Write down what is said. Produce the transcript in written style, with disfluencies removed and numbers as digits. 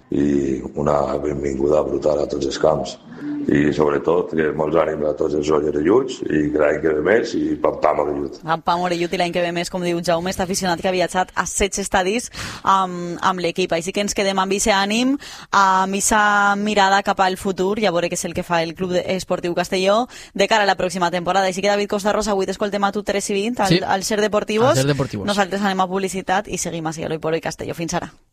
i una benvinguda brutal a tots els camps. I sobretot que molts ànims a tots els orelluts i que l'any que ve més i pam orellut. Pam orellut i l'any que ve més, com diu Jaume, està aficionat que ha viatjat a 16 estadis amb l'equip, així que ens quedem amb aquest ànim, amb aquesta mirada cap al futur i a veure què és el que fa el Club Esportiu Castelló de cara a la pròxima temporada. Així que David Costa Rosa, avui t'escoltem a tu 3:20 al Ser Deportivos. Nosaltres anem a publicitat i seguim a Cielo i Poro i Castelló. Fins ara.